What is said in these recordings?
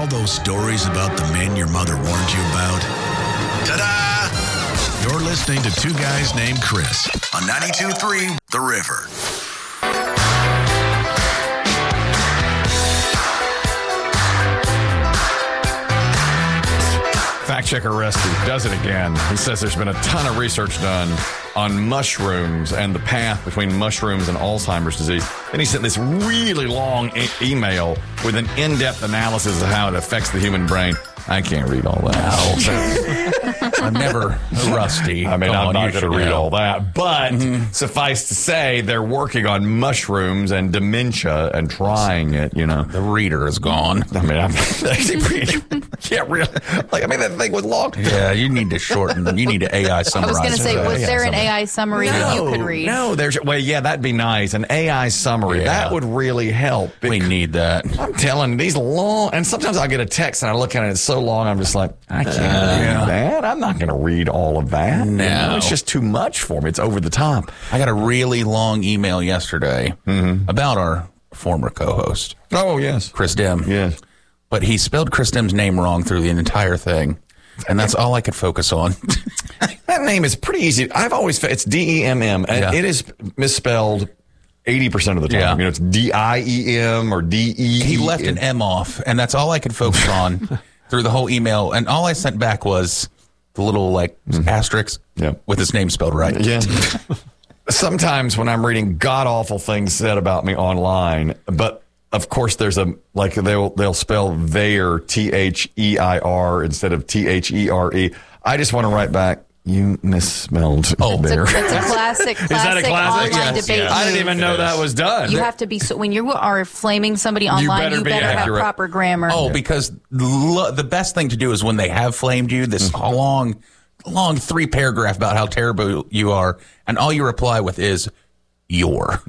those stories about the men your mother warned you about? Ta-da! You're listening to Two Guys Named Chris on 92.3 The River. Fact checker Rusty does it again. He says there's been a ton of research done on mushrooms and the path between mushrooms and Alzheimer's disease. Then he sent this really long email with an in-depth analysis of how it affects the human brain. I can't read all that. I'm never Rusty. I mean, I'm not going to read all that. But suffice to say, they're working on mushrooms and dementia and trying it, you know. The reader is gone. I mean, I'm yeah, really. Like, I mean, that thing was long. Yeah, you need to shorten. You need to AI summarize. I was going to say, was there an summary. AI summary that you could read? No, yeah, that'd be nice. An AI summary. Yeah. That would really help. We need that. I'm telling you, these long, and sometimes I'll get a text and I look at it, it's so long, I'm just like, I can't read that. I'm not going to read all of that. No. You know, it's just too much for me. It's over the top. I got a really long email yesterday about our former co-host. Oh, yes. Chris Dim. Yes. But he spelled Chris Dim's name wrong through the entire thing. And that's all I could focus on. That name is pretty easy. I've always, it's Demm. Yeah. It is misspelled 80% of the time. Yeah. You know, it's Diem or De. He left an M off, and that's all I could focus on through the whole email. And all I sent back was the little, asterisk with his name spelled right. Yeah. Sometimes when I'm reading god-awful things said about me online, but of course there's they'll spell their Their instead of There. I just want to write back, you misspelled there. It's a classic Is that a classic? online Yes. debate. I didn't even know that was done. You have to be, when you are flaming somebody online, you better have accurate. proper grammar. Oh, because the best thing to do is when they have flamed you, this long 3-paragraph about how terrible you are, and all you reply with is your.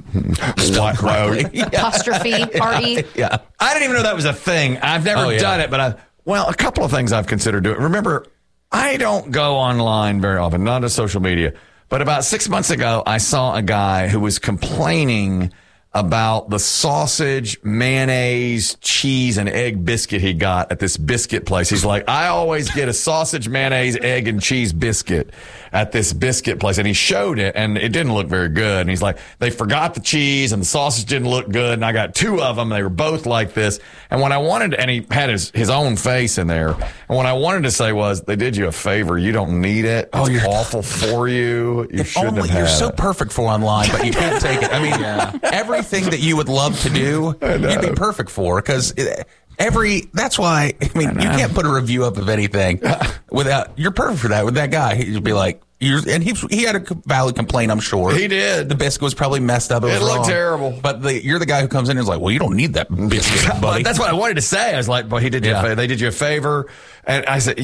Apostrophe, R-E. Yeah. I didn't even know that was a thing. I've never done it, but a couple of things I've considered doing. Remember, I don't go online very often, not to social media. But about 6 months ago, I saw a guy who was complaining about the sausage, mayonnaise, cheese, and egg biscuit he got at this biscuit place. He's like, I always get a sausage, mayonnaise, egg, and cheese biscuit at this biscuit place. And he showed it, and it didn't look very good. And he's like, they forgot the cheese, and the sausage didn't look good. And I got 2 of them. And they were both like this. And when I wanted, and he had his own face in there. And what I wanted to say was, they did you a favor. You don't need it. It's awful for you. You shouldn't have had You're so it. perfect for online, but you can't take it. I mean, everything that you would love to do, you'd be perfect for, because that's why, I mean, you can't put a review up of anything without, you're perfect for that. With that guy, he'd be like, and he had a valid complaint, I'm sure. He did. The biscuit was probably messed up. It looked wrong. terrible. But you're the guy who comes in and is like, well, you don't need that biscuit, buddy. That's what I wanted to say. I was like, well, he did you a favor. They did you a favor. And I said,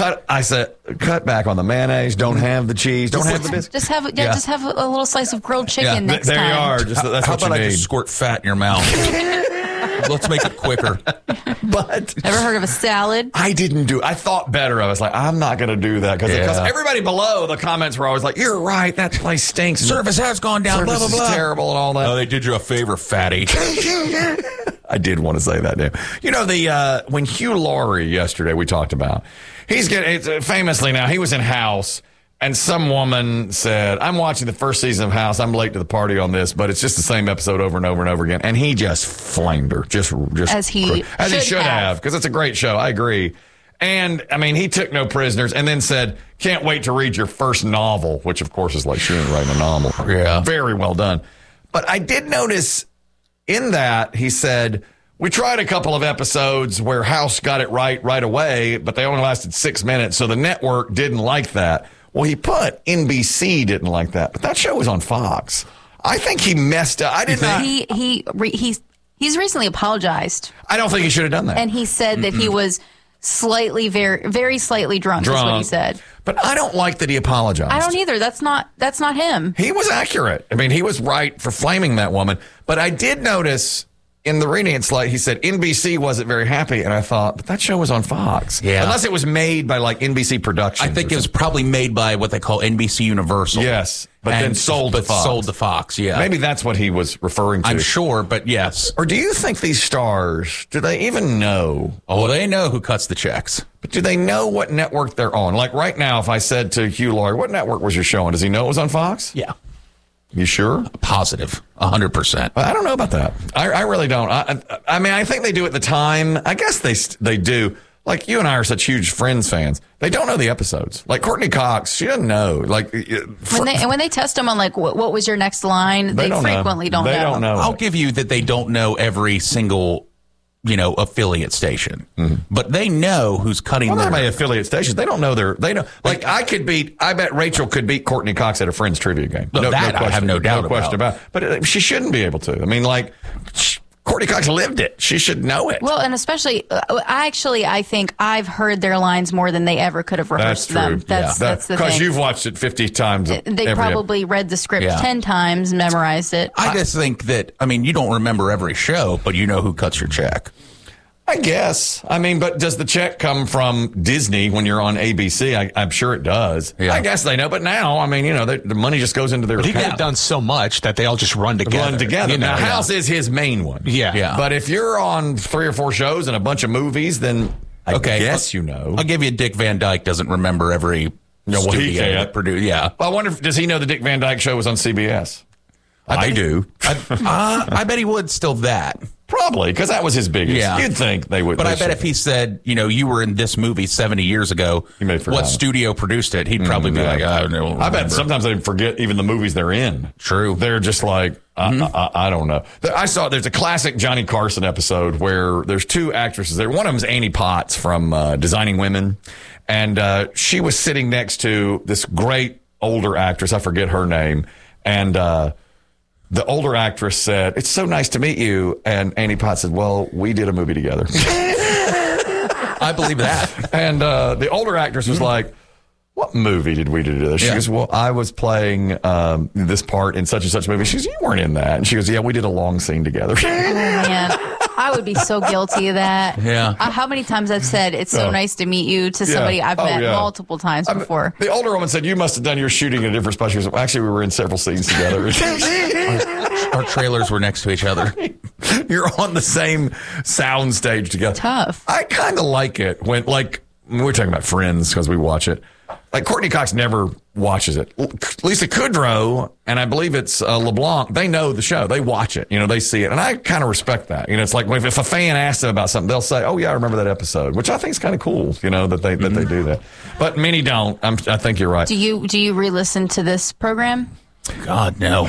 cut back on the mayonnaise. Don't have the cheese. Don't have the biscuit. Just have a little slice of grilled chicken next there time. you are. Just, that's How what you about I need. just squirt fat in your mouth? Let's make it quicker. But Ever heard of a salad? I didn't do. I thought better. I was like, I'm not going to do that because everybody below the comments were always like, "You're right. That place stinks. Service has gone down. Service Blah blah blah. is terrible and all that." Oh, they did you a favor, fatty. I did want to say that, now. You know, when Hugh Laurie yesterday we talked about, famously now, he was in House, and some woman said, I'm watching the first season of House. I'm late to the party on this, but it's just the same episode over and over and over again. And he just flamed her. Just As he should have, because it's a great show. I agree. And, I mean, he took no prisoners and then said, can't wait to read your first novel, which, of course, is like she ain't writing a novel. Yeah. Very well done. But I did notice in that he said, we tried a couple of episodes where House got it right away, but they only lasted 6 minutes, so the network didn't like that. Well, he put NBC didn't like that, but that show was on Fox. I think he messed up. I did not. He's recently apologized. I don't think he should have done that. And he said that he was very, very slightly drunk. Is what he said. But I don't like that he apologized. I don't either. That's not him. He was accurate. I mean, he was right for flaming that woman. But I did notice in the reading, it's like he said NBC wasn't very happy, and I thought, but that show was on Fox. Yeah. Unless it was made by like NBC Productions. I think it was probably made by what they call NBC Universal. Yes, but then sold to Fox. Sold to Fox, yeah. Maybe that's what he was referring to. I'm sure, but yes. Or do you think these stars, do they even know? Oh, they know who cuts the checks. But do they know what network they're on? Like right now, if I said to Hugh Laurie, what network was your show on? Does he know it was on Fox? Yeah. You sure? Positive. 100%. I don't know about that. I really don't. I mean, I think they do at the time. I guess they do. Like, you and I are such huge Friends fans. They don't know the episodes. Like, Courtney Cox, she doesn't know. Like, when they test them on, like, what was your next line, they frequently don't know. They don't know. I'll give you that they don't know every single, affiliate station. Mm-hmm. But they know who's cutting their affiliate stations. They don't know like, I bet Rachel could beat Courtney Cox at a Friends trivia game. No question, I have no doubt about. But she shouldn't be able to. I mean, like, Courtney Cox lived it. She should know it. Well, and especially, I think I've heard their lines more than they ever could have rehearsed them. That's the thing. Because you've watched it 50 times. They probably read the script 10 times, memorized it. I just think that, you don't remember every show, but you know who cuts your check. I guess. But does the check come from Disney when you're on ABC? I'm sure it does. Yeah. I guess they know. But now, the money just goes into their account. He got done so much that they all just run together. Now, House is his main one. Yeah. But if you're on 3 or 4 shows and a bunch of movies, then I guess you know. I'll give you Dick Van Dyke doesn't remember every studio that produced. Yeah. Well, I wonder does he know the Dick Van Dyke Show was on CBS? I do. I bet he would still that. Probably, because that was his biggest. Yeah. You'd think they would. But I bet if he said, you were in this movie 70 years ago, what studio produced it, he'd probably be like, I don't know. I bet sometimes they forget even the movies they're in. True. They're just like, I don't know. There's a classic Johnny Carson episode where there's 2 actresses there. One of them is Annie Potts from Designing Women. And she was sitting next to this great older actress. I forget her name. And the older actress said, "It's so nice to meet you." And Annie Potts said, "Well, we did a movie together." I believe that. And the older actress was like, "What movie did we do together?" She goes, "Well, I was playing this part in such and such movie." She goes, "You weren't in that." And she goes, "Yeah, we did a long scene together." Oh, man. I would be so guilty of that. Yeah. How many times I've said, "It's so nice to meet you" to somebody I've met multiple times before. The older woman said, "You must have done your shooting at a different spot." She goes, "Well, actually, we were in several scenes together." Our trailers were next to each other. You're on the same sound stage together. Tough. I kind of like it when, we're talking about Friends because we watch it. Like, Courtney Cox never watches it. Lisa Kudrow, and I believe it's LeBlanc, they know the show. They watch it. They see it. And I kind of respect that. It's like if a fan asks them about something, they'll say, "Oh, yeah, I remember that episode," which I think is kind of cool, that they do that. But many don't. I think you're right. Do you re-listen to this program? God, no.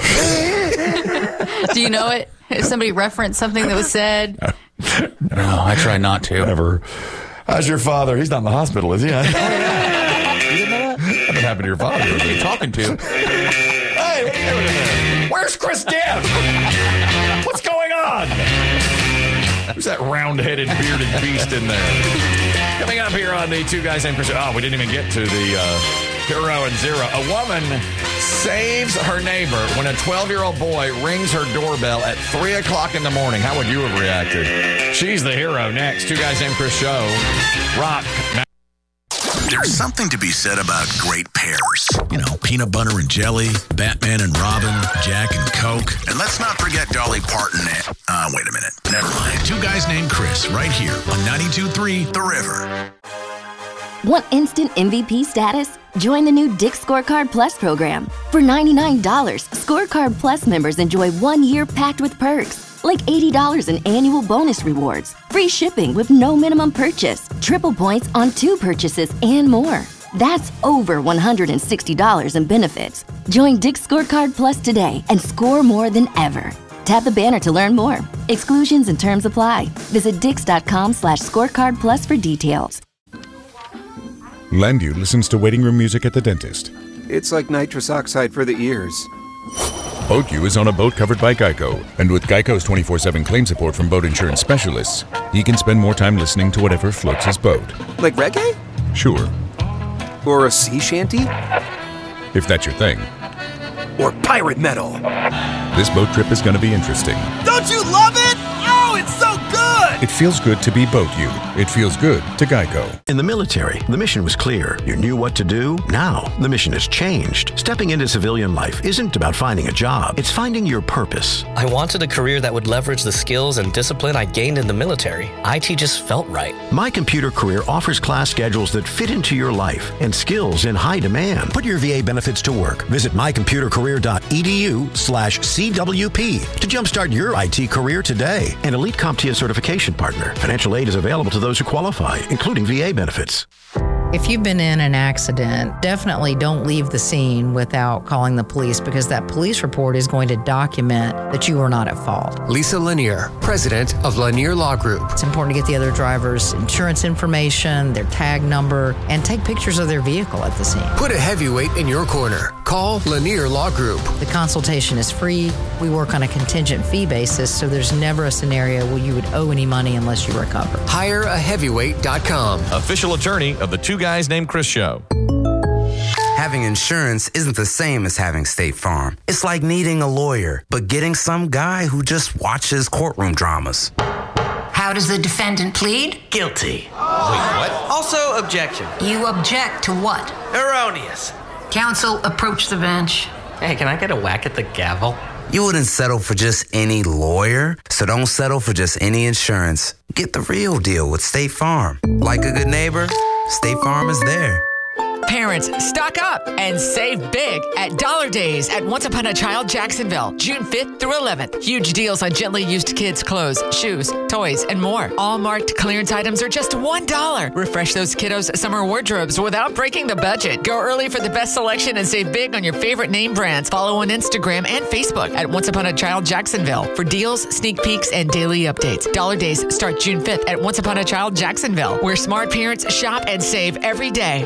Do you know it? If somebody referenced something that was said? No, I try not to. Never. How's your father? He's not in the hospital, is he? Oh, yeah. You didn't know that? What happened to your father? Who are you talking to? Hey, what are you doing in there? Where's Chris Dent? What's going on? Who's that round-headed, bearded beast in there? Coming up here on the 2 Guys Named Chris. Oh, we didn't even get to the Hero and Zero. A woman saves her neighbor when a 12-year-old boy rings her doorbell at 3 o'clock in the morning. How would you have reacted? She's the hero next. 2 Guys Named Chris show. Rock. There's something to be said about great pairs. Peanut butter and jelly, Batman and Robin, Jack and Coke. And let's not forget Dolly Parton. Wait a minute. Never mind. 2 Guys Named Chris right here on 92.3 The River. Want instant MVP status? Join the new Dick's Scorecard Plus program. For $99, Scorecard Plus members enjoy 1 year packed with perks. Like $80 in annual bonus rewards, free shipping with no minimum purchase, triple points on 2 purchases, and more. That's over $160 in benefits. Join Dick's Scorecard Plus today and score more than ever. Tap the banner to learn more. Exclusions and terms apply. Visit dix.com/scorecard plus for details. Landu listens to waiting room music at the dentist. It's like nitrous oxide for the ears. BoatU is on a boat covered by Geico, and with Geico's 24/7 claim support from boat insurance specialists, he can spend more time listening to whatever floats his boat. Like reggae? Sure. Or a sea shanty? If that's your thing. Or pirate metal? This boat trip is going to be interesting. Don't you love it? Oh! It feels good to be Boat You. It feels good to Geico. In the military, the mission was clear. You knew what to do. Now, the mission has changed. Stepping into civilian life isn't about finding a job. It's finding your purpose. I wanted a career that would leverage the skills and discipline I gained in the military. IT just felt right. My Computer Career offers class schedules that fit into your life and skills in high demand. Put your VA benefits to work. Visit mycomputercareer.edu/CWP to jumpstart your IT career today. An Elite CompTIA certification partner. Financial aid is available to those who qualify, including VA benefits. If you've been in an accident, definitely don't leave the scene without calling the police, because that police report is going to document that you were not at fault. Lisa Lanier, president of Lanier Law Group. It's important to get the other driver's insurance information, their tag number, and take pictures of their vehicle at the scene. Put a heavyweight in your corner. Call Lanier Law Group. The consultation is free. We work on a contingent fee basis, so there's never a scenario where you would owe any money unless you recover. HireAHeavyweight.com. Official attorney of the Two Guys Named Chris show. Having insurance isn't the same as having State Farm. It's like needing a lawyer, but getting some guy who just watches courtroom dramas. How does the defendant plead? Guilty. Wait, what? Also, objection. You object to what? Erroneous. Counsel, approach the bench. Hey, can I get a whack at the gavel? You wouldn't settle for just any lawyer, so don't settle for just any insurance. Get the real deal with State Farm. Like a good neighbor, State Farm is there. Parents, stock up and save big at Dollar Days at Once Upon a Child Jacksonville, June 5th through 11th. Huge deals on gently used kids' clothes, shoes, toys, and more. All marked clearance items are just $1. Refresh those kiddos' summer wardrobes without breaking the budget. Go early for the best selection and save big on your favorite name brands. Follow on Instagram and Facebook at Once Upon a Child Jacksonville for deals, sneak peeks, and daily updates. Dollar Days start June 5th at Once Upon a Child Jacksonville, where smart parents shop and save every day.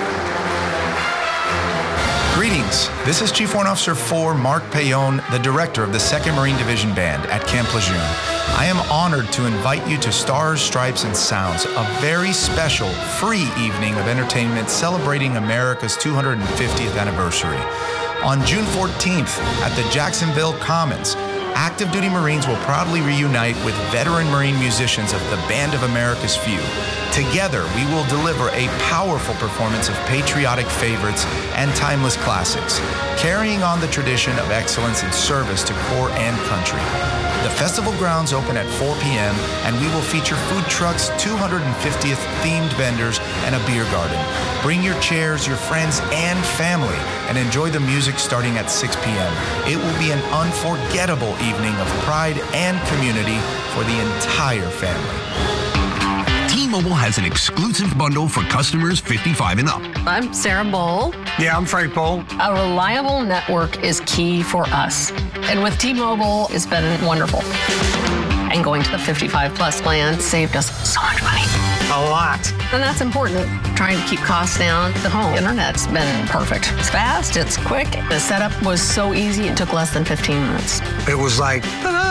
Greetings. This is Chief Warrant Officer 4 Mark Payon, the director of the 2nd Marine Division Band at Camp Lejeune. I am honored to invite you to Stars, Stripes, and Sounds, a very special, free evening of entertainment celebrating America's 250th anniversary. On June 14th at the Jacksonville Commons, active duty Marines will proudly reunite with veteran Marine musicians of the Band of America's Few. Together, we will deliver a powerful performance of patriotic favorites and timeless classics, carrying on the tradition of excellence and service to corps and country. The festival grounds open at 4 p.m., and we will feature food trucks, 250th themed vendors, and a beer garden. Bring your chairs, your friends, and family, and enjoy the music starting at 6 p.m. It will be an unforgettable evening of pride and community for the entire family. T-Mobile has an exclusive bundle for customers 55 and up. I'm Sarah Bowl. Yeah, I'm Frank Bowl. A reliable network is key for us. And with T-Mobile, it's been wonderful. And going to the 55 plus plan saved us so much money. A lot. And that's important. Trying to keep costs down. The home internet's been perfect. It's fast, it's quick. The setup was so easy, it took less than 15 minutes. It was like, ta-da!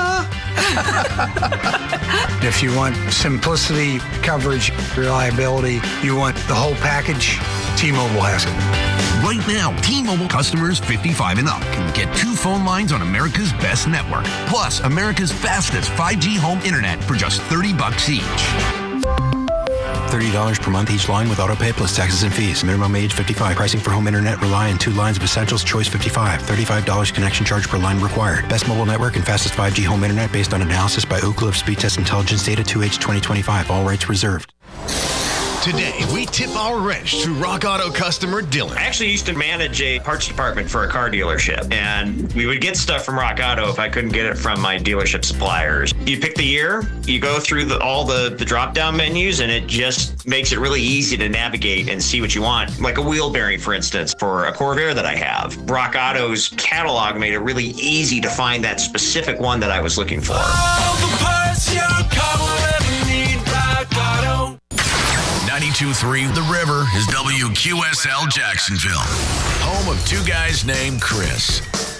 If you want simplicity, coverage, reliability, you want the whole package, T-Mobile has it. Right now, T-Mobile customers 55 and up can get 2 phone lines on America's best network, plus America's fastest 5G home internet for just $30 each. $30 per month each line with autopay plus taxes and fees. Minimum age 55. Pricing for home internet rely on 2 lines of essentials. Choice 55. $35 connection charge per line required. Best mobile network and fastest 5G home internet based on analysis by Ookla of Speed Test Intelligence data 2H 2025. All rights reserved. Today, we tip our wrench to Rock Auto customer Dylan. I actually used to manage a parts department for a car dealership, and we would get stuff from Rock Auto if I couldn't get it from my dealership suppliers. You pick the year, you go through all the drop-down menus, and it just makes it really easy to navigate and see what you want. Like a wheel bearing, for instance, for a Corvair that I have. Rock Auto's catalog made it really easy to find that specific one that I was looking for. All the parts your car will ever need, Rock Auto. 92.3 The River is WQSL Jacksonville, home of 2 guys named Chris.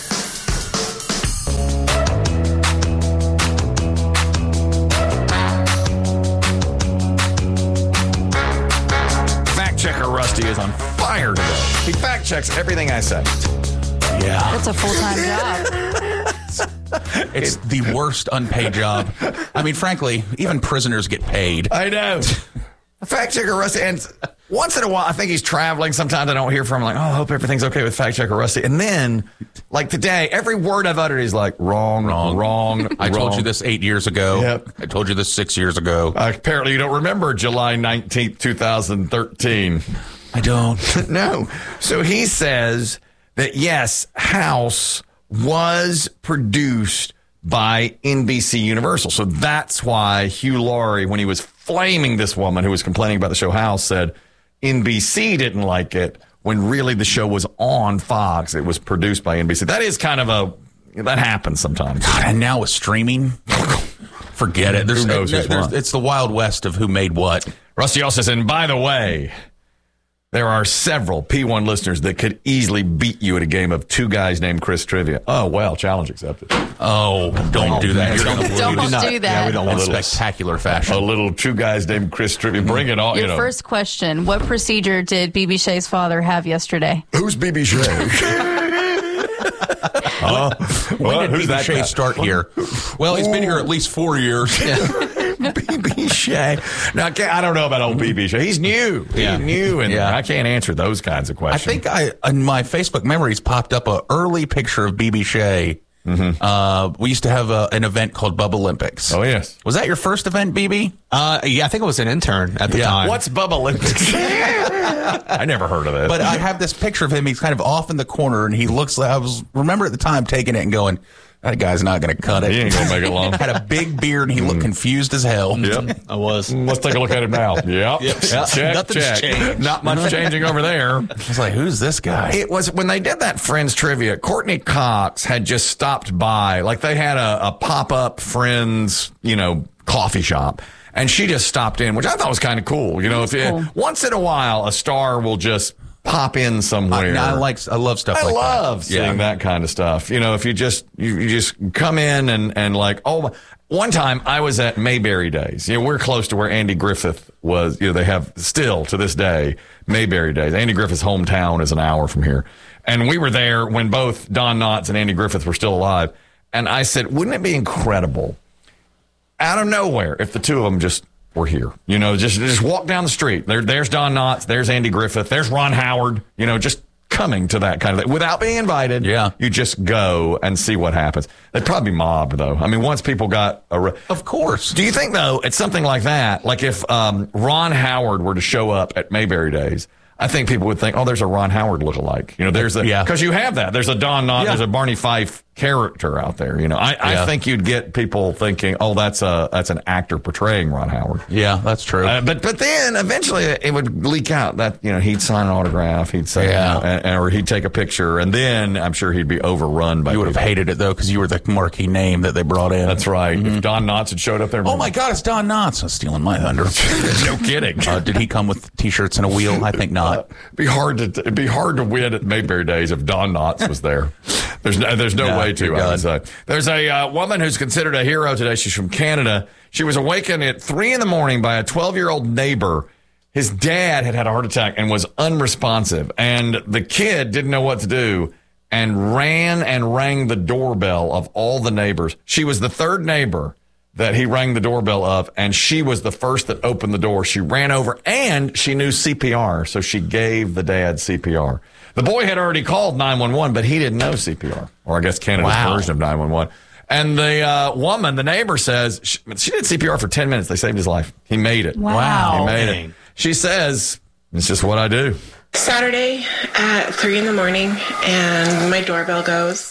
Fact checker Rusty is on fire today. He fact checks everything I say. Yeah. That's a full-time job. It's the worst unpaid job. I mean, frankly, even prisoners get paid. I know. Fact checker Rusty, and once in a while, I think he's traveling. Sometimes I don't hear from him. Like, oh, I hope everything's okay with fact checker Rusty. And then, like today, every word I've uttered is like wrong. I told you this 8 years ago. Yep. I told you this 6 years ago. Apparently, you don't remember July 19th, 2013. I don't. No. So he says that yes, House was produced by NBC Universal. So that's why Hugh Laurie, when he was flaming this woman who was complaining about the show House, said NBC didn't like it when really the show was on Fox. It was produced by NBC. That is kind of that happens sometimes. God, and now with streaming, forget it. Who knows who's what? It's the Wild West of who made what. Rusty also says, and by the way, there are several P1 listeners that could easily beat you at a game of Two Guys Named Chris trivia. Oh, well, challenge accepted. Oh, don't do that. Don't do that. Yeah, we don't want spectacular fashion. A little Two Guys Named Chris trivia. Bring it on. Your first question, what procedure did B.B. Shea's father have yesterday? Who's B.B. Shea? When did B.B. Shea start here? Well, he's been here at least 4 years. B.B. Shea. Now, I don't know about old B.B. Shea. He's new. He's new, and I can't answer those kinds of questions. I think in my Facebook memories popped up an early picture of B.B. Shea. Mm-hmm. We used to have an event called Bubba Olympics. Oh, yes. Was that your first event, BB? Yeah, I think I was an intern at the time. What's Bubba Olympics? I never heard of it. But I have this picture of him. He's kind of off in the corner, and he looks like, remember at the time taking it and going, that guy's not going to cut it. He ain't going to make it long. Had a big beard, and he looked confused as hell. Yep. I was. Let's take a look at him now. Yep. Check, Nothing's changed. Not much changing over there. I was like, who's this guy? It was when they did that Friends trivia, Courtney Cox had just stopped by. Like they had a pop-up Friends, coffee shop. And she just stopped in, which I thought was kind of cool. Once in a while, a star will just pop in somewhere. I love stuff like that. I love seeing that kind of stuff. If you just come in and like, one time I was at Mayberry Days. We're close to where Andy Griffith was. They have still to this day Mayberry Days. Andy Griffith's hometown is an hour from here. And we were there when both Don Knotts and Andy Griffith were still alive. And I said, wouldn't it be incredible out of nowhere if the two of them just were here? Just walk down the street. There's Don Knotts, there's Andy Griffith, there's Ron Howard, just coming to that kind of thing without being invited. Yeah. You just go and see what happens. They'd probably be mobbed, though. I mean, once people got Of course. Do you think, though, it's something like that? Like if Ron Howard were to show up at Mayberry Days, I think people would think, there's a Ron Howard lookalike. Because you have that. There's a Don Knotts, there's a Barney Fife character out there. I think you'd get people thinking, that's an actor portraying Ron Howard. Yeah, that's true. But then eventually it would leak out that he'd sign an autograph, he'd say, or he'd take a picture, and then I'm sure he'd be overrun by. You would have hated it though, because you were the marquee name that they brought in. That's right. Mm-hmm. If Don Knotts had showed up there, oh my God, it's Don Knotts! I'm stealing my thunder. No kidding. Did he come with t-shirts and a wheel? I think not. It'd be hard to win at Mayberry Days if Don Knotts was there. There's no way to. I would say. There's a woman who's considered a hero today. She's from Canada. She was awakened at 3 a.m. by a 12-year-old neighbor. His dad had a heart attack and was unresponsive, and the kid didn't know what to do and ran and rang the doorbell of all the neighbors. She was the third neighbor that he rang the doorbell of, and she was the first that opened the door. She ran over, and she knew CPR, so she gave the dad CPR. The boy had already called 911, but he didn't know CPR, or I guess Canada's version of 911. And the woman, the neighbor, says she did CPR for 10 minutes. They saved his life. He made it. Wow. He made it. She says, it's just what I do. Saturday at 3 a.m, and my doorbell goes.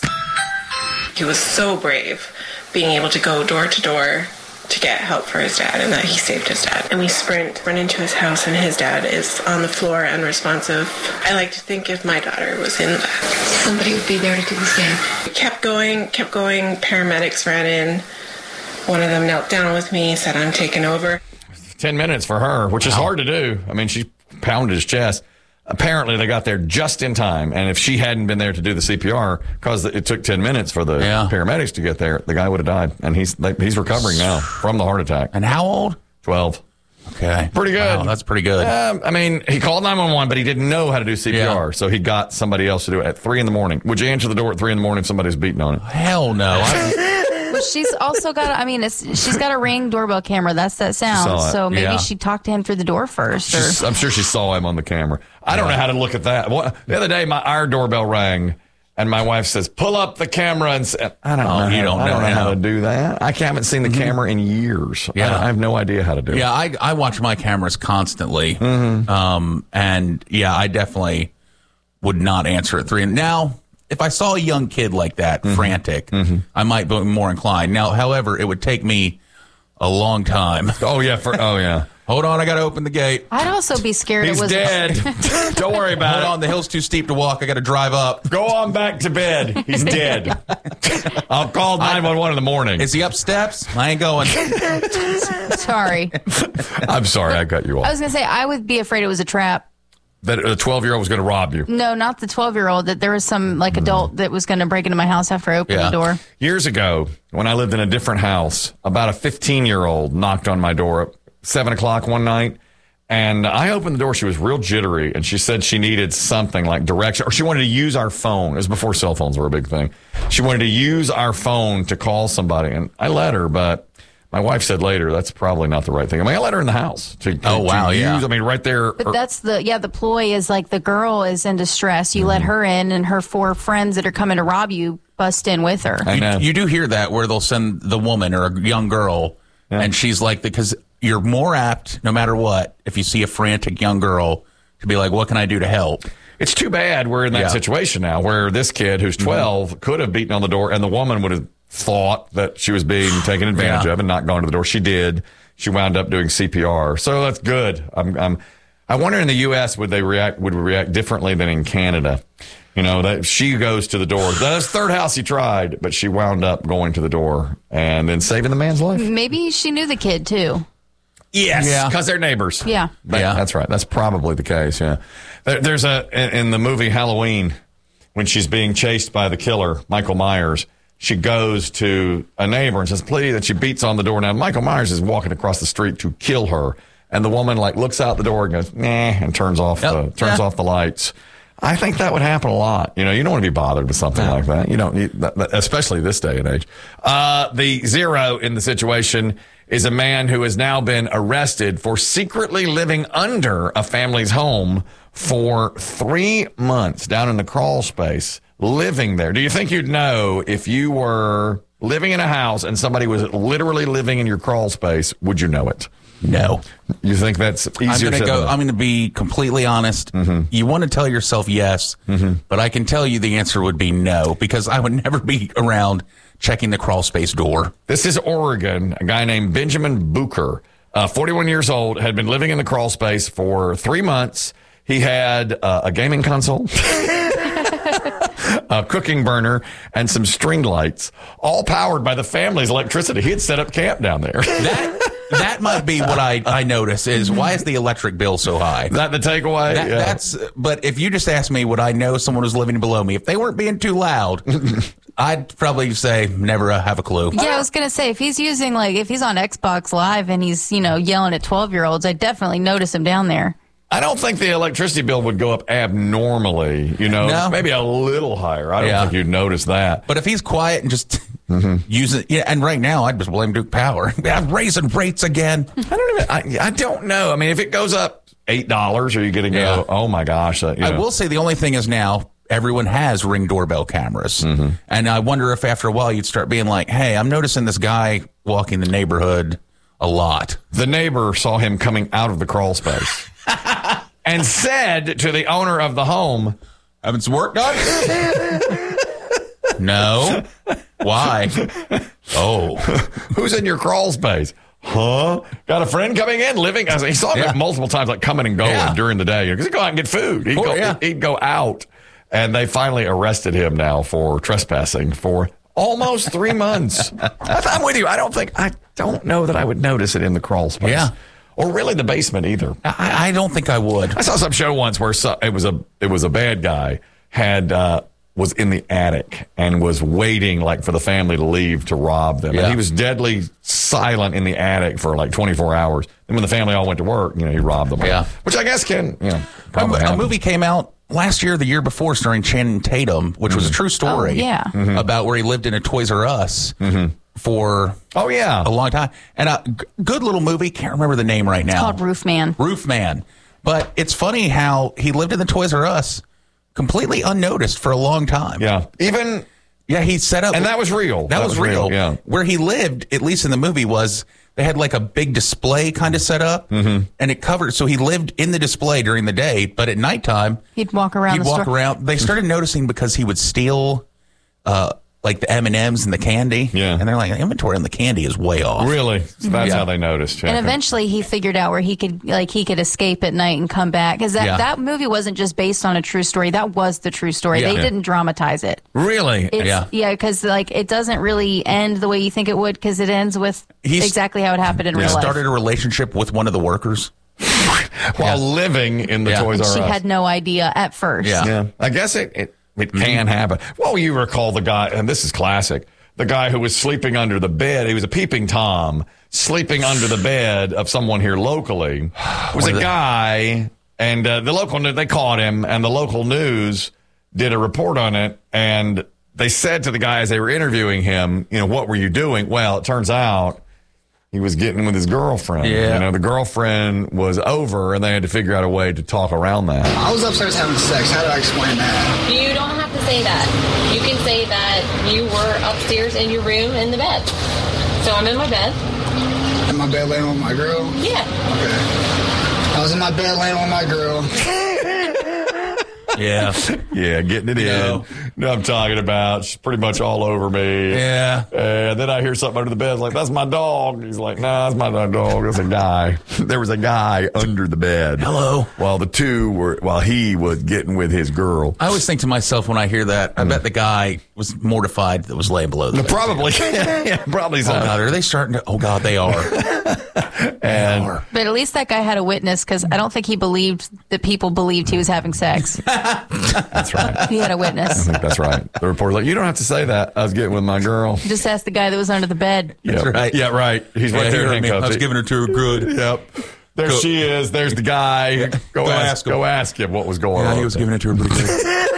He was so brave being able to go door to door to get help for his dad, and that he saved his dad. And we run into his house, and his dad is on the floor, unresponsive. I like to think if my daughter was in that, somebody would be there to do the same. We kept going. Paramedics ran in. One of them knelt down with me, said, I'm taking over. 10 minutes for her, which is hard to do. I mean, she pounded his chest. Apparently, they got there just in time, and if she hadn't been there to do the CPR, because it took 10 minutes for the paramedics to get there, the guy would have died. And he's recovering now from the heart attack. And how old? 12. Okay. Pretty good. Wow, that's pretty good. I mean, he called 911, but he didn't know how to do CPR, so he got somebody else to do it at 3 a.m. Would you answer the door at 3 a.m. if somebody's beating on it? Hell no. she's also got, she's got a Ring doorbell camera. That's that sound. So maybe she talked to him through the door first. I'm sure she saw him on the camera. I don't know how to look at that. The other day, our doorbell rang, and my wife says, pull up the camera. And I don't know. You don't know how to do that. I haven't seen the camera in years. Yeah. I have no idea how to do it. Yeah, I watch my cameras constantly. And I definitely would not answer at 3. Now, if I saw a young kid like that, frantic, I might be more inclined. Now, however, it would take me a long time. Oh, yeah. Hold on, I got to open the gate. I'd also be scared He's it was dead. Don't worry about it. Hold on, the hill's too steep to walk. I got to drive up. Go on back to bed. He's dead. I'll call 911 in the morning. Is he up steps? I ain't going. Sorry. I'm sorry, I cut you off. I was going to say, I would be afraid it was a trap. That a 12-year-old was going to rob you. No, not the 12-year-old. That there was some adult that was going to break into my house after I opened the door. Years ago, when I lived in a different house, about a 15-year-old knocked on my door at 7 o'clock one night. And I opened the door. She was real jittery, and she said she needed something like direction, or she wanted to use our phone. It was before cell phones were a big thing. She wanted to use our phone to call somebody, and I let her, but my wife said later that's probably not the right thing. I let her in the house to use. Right there. But that's the ploy is like the girl is in distress. You let her in, and her 4 friends that are coming to rob you bust in with her. I know. You do hear that where they'll send the woman or a young girl, and she's like, because you're more apt, no matter what, if you see a frantic young girl, to be like, what can I do to help? It's too bad we're in that situation now where this kid who's 12 could have beaten on the door, and the woman would have thought that she was being taken advantage of and not gone to the door. She did. She wound up doing CPR. So that's good. I wonder in the U.S. would we react differently than in Canada? You know, that she goes to the door. That's the third house he tried, but she wound up going to the door and then saving the man's life. Maybe she knew the kid too. Yes, because they're neighbors. Yeah. That's right. That's probably the case, yeah. There's in the movie Halloween, when she's being chased by the killer, Michael Myers, she goes to a neighbor and says, please, and she beats on the door. Now, Michael Myers is walking across the street to kill her, and the woman, looks out the door and goes, nah, and turns off the lights. I think that would happen a lot. You don't want to be bothered with something like that. You don't need that, especially this day and age. The zero in the situation is a man who has now been arrested for secretly living under a family's home for 3 months down in the crawl space, living there. Do you think you'd know if you were living in a house and somebody was literally living in your crawl space? Would you know it? No. You think that's easier? I'm going to be completely honest. You want to tell yourself yes, but I can tell you the answer would be no, because I would never be around checking the crawl space door. This is Oregon. A guy named Benjamin Bucher, 41 years old, had been living in the crawl space for 3 months. He had a gaming console, a cooking burner, and some string lights, all powered by the family's electricity. He had set up camp down there. That might be what I notice is, why is the electric bill so high? Is that the takeaway? But if you just ask me, would I know someone who's living below me? If they weren't being too loud, I'd probably say never have a clue. Yeah, I was going to say, if he's using, if he's on Xbox Live and he's, yelling at 12-year-olds, I'd definitely notice him down there. I don't think the electricity bill would go up abnormally, No. Maybe a little higher. I don't think you'd notice that. But if he's quiet and just using, and right now I'd just blame Duke Power. I'm raising rates again. I don't know. I mean, if it goes up $8, are you going to go, oh my gosh. I will say the only thing is now everyone has Ring doorbell cameras. And I wonder if after a while you'd start being like, hey, I'm noticing this guy walking the neighborhood a lot. The neighbor saw him coming out of the crawl space and said to the owner of the home, having some work done? No. Why? Oh. Who's in your crawl space? Huh? Got a friend coming in, living? He saw him multiple times, coming and going during the day. Because he'd go out and get food. He'd go out. And they finally arrested him now for trespassing for almost 3 months. I'm with you. I don't know that I would notice it in the crawl space. Yeah. Or really the basement either. I don't think I would. I saw some show once where it was a bad guy was in the attic and was waiting for the family to leave to rob them. And he was deadly silent in the attic for 24 hours. And when the family all went to work, he robbed them. Yeah. Which I guess can, probably a movie came out last year, the year before, starring Channing Tatum, which was a true story. Oh, yeah. About where he lived in a Toys R Us. for a long time. And a good little movie. Can't remember the name right now. It's called Roof Man. Roof Man. But it's funny how he lived in the Toys R Us completely unnoticed for a long time. Yeah. He set up. And that was real. That was real. Yeah. Where he lived, at least in the movie, was they had like a big display kind of set up. And it covered. So he lived in the display during the day, but at nighttime, he'd walk around the store. Around. They started noticing because he would steal like the M&Ms and the candy. Yeah. And they're like, the inventory on the candy is way off. Really? So that's how they noticed. And eventually he figured out where he could escape at night and come back. Because that movie wasn't just based on a true story. That was the true story. They didn't dramatize it. Really? Yeah, because it doesn't really end the way you think it would, because it ends with exactly how it happened in real life. He started a relationship with one of the workers. While living in the Toys R Us. She had no idea at first. Yeah. I guess it can happen. Well, you recall the guy, and this is classic, the guy who was sleeping under the bed. He was a peeping Tom, sleeping under the bed of someone here locally. It was a guy, and the local news, they caught him, and the local news did a report on it, and they said to the guy as they were interviewing him, what were you doing? Well, it turns out he was getting with his girlfriend. Yeah. The girlfriend was over, and they had to figure out a way to talk around that. I was upstairs having sex. How do I explain that? You don't have to say that. You can say that you were upstairs in your room in the bed. So I'm in my bed. In my bed laying with my girl? Yeah. Okay. I was in my bed laying with my girl. Yeah, getting it in. No, I'm talking about. She's pretty much all over me. Yeah. And then I hear something under the bed. It's like, that's my dog. He's like, nah, that's my dog. That's a guy. There was a guy under the bed. Hello. While he was getting with his girl. I always think to myself when I hear that, I bet the guy was mortified that was laying below the bed. Probably. Probably so. Oh, God, are they starting to? Oh, God, they are. But at least that guy had a witness, because I don't think he believed that people believed he was having sex. That's right. He had a witness. I think that's right. The reporter's like, you don't have to say that. I was getting with my girl. Just ask the guy that was under the bed. That's right. Yeah, right. He's right there handcuffed. I was giving her to her good. Yep. There she is. There's the guy. Go ask him what was going on. He was giving it to her pretty good.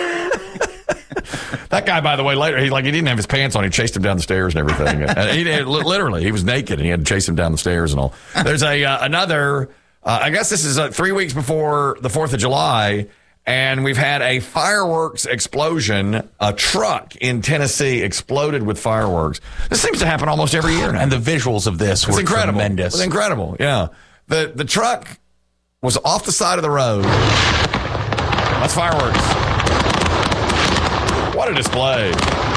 That guy, by the way, later, he didn't have his pants on. He chased him down the stairs and everything. Literally, he was naked and he had to chase him down the stairs and all. There's another, I guess this is 3 weeks before the 4th of July, and we've had a fireworks explosion. A truck in Tennessee exploded with fireworks. This seems to happen almost every year now. And the visuals of this were tremendous. It's incredible, yeah. The truck was off the side of the road. That's fireworks. What a display.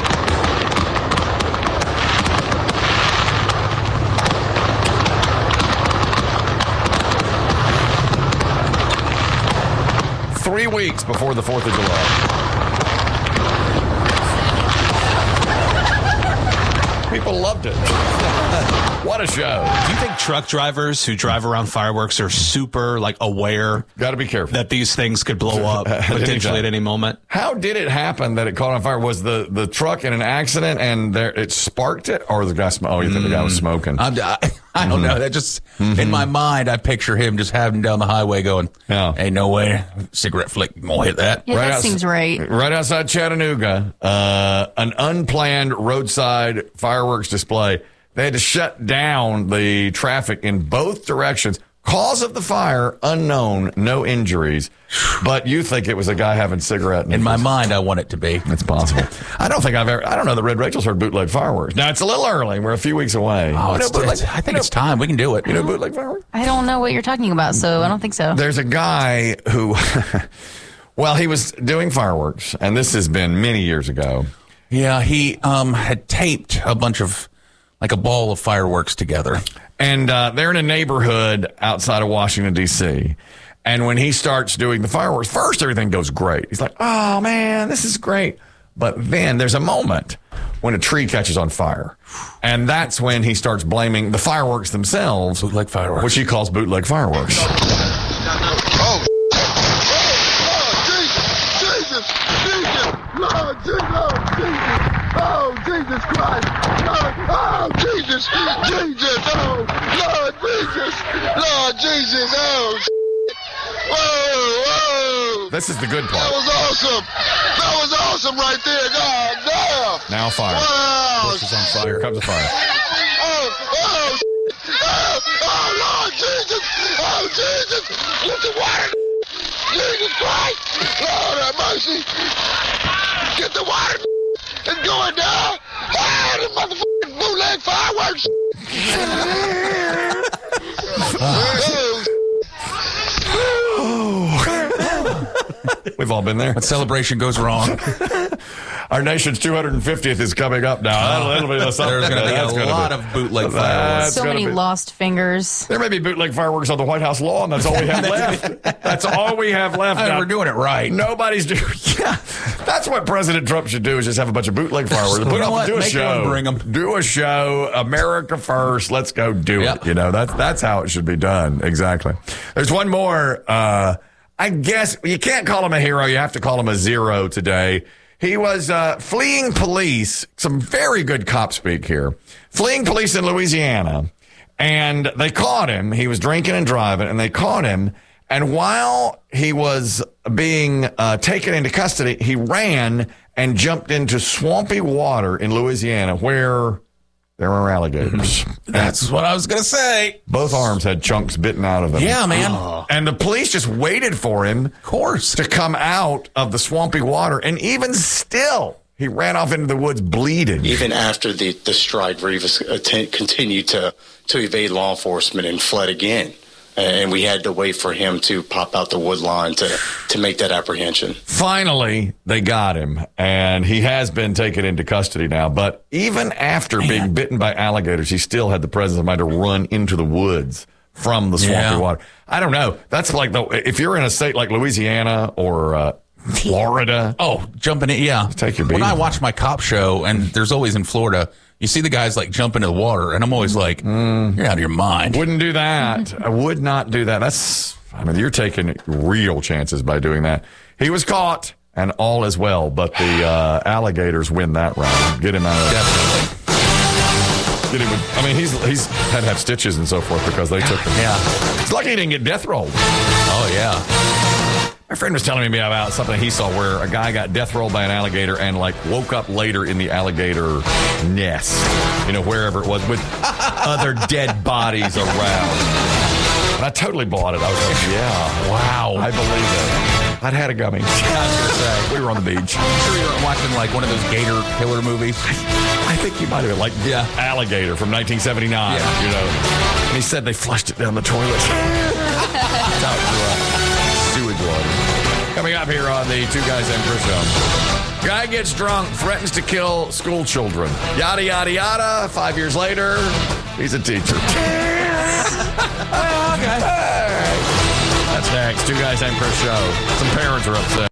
Three weeks before the 4th of July. People loved it. What a show. Do you think truck drivers who drive around fireworks are super aware? Got to be careful. That these things could blow up potentially at any moment? How did it happen that it caught on fire? Was the truck in an accident and it sparked it? Or the guy you think the guy was smoking? I don't know. That just, in my mind, I picture him just having down the highway going, hey, no way, cigarette flick, won't hit that. Yeah, that seems right. Right outside Chattanooga, an unplanned roadside fireworks display. They had to shut down the traffic in both directions. Cause of the fire, unknown, no injuries. But you think it was a guy having cigarette. In my mind, I want it to be. It's possible. I don't know that Red Rachel's heard bootleg fireworks. Now, it's a little early. We're a few weeks away. I think it's time. We can do it. You know bootleg fireworks? I don't know what you're talking about, so I don't think so. There's a guy who, he was doing fireworks, and this has been many years ago. Yeah, he had taped a bunch of, a ball of fireworks together. And they're in a neighborhood outside of Washington, D.C., and when he starts doing the fireworks, first everything goes great. He's like, oh, man, this is great. But then there's a moment when a tree catches on fire. And that's when he starts blaming the fireworks themselves. Bootleg fireworks. Which he calls bootleg fireworks. Oh, Lord Jesus, oh, Jesus Christ, oh, Jesus, oh, Lord Jesus, oh, whoa, whoa. This is the good That part. was awesome. That was awesome right there. God damn. Now fire. Wow. Bush is on fire. Here comes the fire. Oh, Lord Jesus. Oh, Jesus. Get the water. Jesus Christ. Lord have mercy. Get the water. It's going down. Oh, the motherfucking bootleg fireworks. We've all been there. What celebration goes wrong? Our nation's 250th is coming up now. That'll be the something. There's going to be a lot of bootleg fireworks. So many lost fingers. There may be bootleg fireworks on the White House lawn. That's all we have left. That's all we have left. I mean, we're doing it right. Nobody's doing. Yeah, that's what President Trump should do. Is just have a bunch of bootleg fireworks. Do a show. Bring them. Do a show. America first. Let's go do it. You know, that's how it should be done. Exactly. There's one more. I guess you can't call him a hero. You have to call him a zero today. He was fleeing police. Some very good cop speak here. Fleeing police in Louisiana. And they caught him. He was drinking and driving, and they caught him. And while he was being taken into custody, he ran and jumped into swampy water in Louisiana where there were alligators. That's what I was going to say. Both arms had chunks bitten out of them. Yeah, man. And the police just waited for him, of course, to come out of the swampy water. And even still, he ran off into the woods bleeding. Even after the strike, Rivas continued to evade law enforcement and fled again. And we had to wait for him to pop out the wood line to make that apprehension. Finally, they got him, and he has been taken into custody now. But even after being bitten by alligators, he still had the presence of mind to run into the woods from the swampy water. I don't know. That's like if you're in a state like Louisiana or Florida. Oh, jumping in, yeah. Take your beating. When I watch my cop show, and there's always in Florida, you see the guys like jump into the water, and I'm always like, you're out of your mind. Wouldn't do that. I would not do that. You're taking real chances by doing that. He was caught, and all is well, but the alligators win that round. Get him out of there. Definitely. He's had to have stitches and so forth because they took him. Yeah. It's lucky he didn't get death rolled. Oh, yeah. My friend was telling me about something he saw where a guy got death rolled by an alligator and woke up later in the alligator nest, wherever it was, with other dead bodies around. And I totally bought it. I was like, yeah, wow, I believe it. I'd had a gummy. I was gonna say, we were on the beach. I'm sure you were watching one of those gator killer movies. I think you might have been Alligator from 1979. Yeah. And he said they flushed it down the toilet. Sewage water. Coming up here on the Two Guys and Chris Show. Guy gets drunk, threatens to kill school children. Yada, yada, yada. 5 years later, he's a teacher. Okay. That's next. Two Guys and Chris Show. Some parents are upset.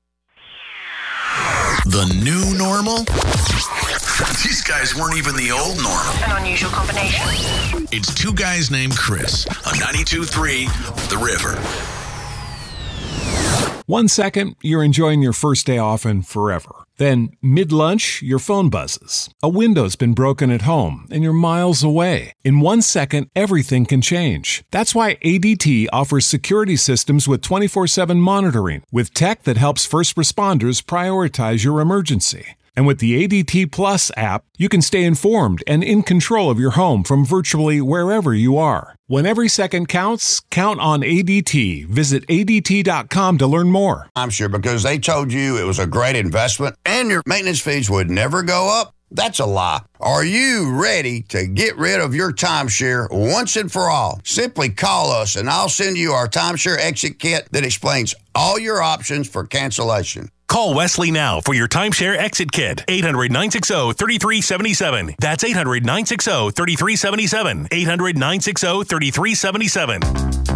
The new normal? These guys weren't even the old normal. An unusual combination. It's Two Guys Named Chris on 92.3 The River. 1 second, you're enjoying your first day off and forever. Then, mid-lunch, your phone buzzes. A window's been broken at home, and you're miles away. In 1 second, everything can change. That's why ADT offers security systems with 24/7 monitoring, with tech that helps first responders prioritize your emergency. And with the ADT Plus app, you can stay informed and in control of your home from virtually wherever you are. When every second counts, count on ADT. Visit ADT.com to learn more. I'm sure because they told you it was a great investment and your maintenance fees would never go up. That's a lie. Are you ready to get rid of your timeshare once and for all? Simply call us and I'll send you our timeshare exit kit that explains all your options for cancellation. Call Wesley now for your timeshare exit kit. 800-960-3377. That's 800-960-3377. 800-960-3377.